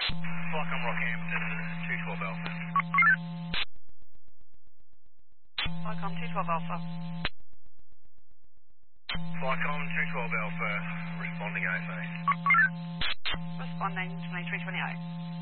Flycom Rockhampton, 212 Alpha. Flycom 212 Alpha. Flycom 212 Alpha, responding ASA. Responding 2328.